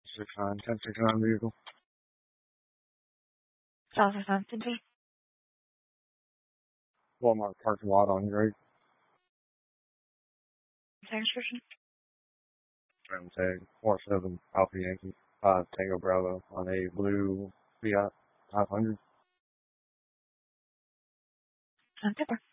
1069 vehicle. South of Entity. Walmart parking lot on Drake. Description. Tag 47 Alpha Yankee. Tango Bravo on a blue Fiat 500. On paper.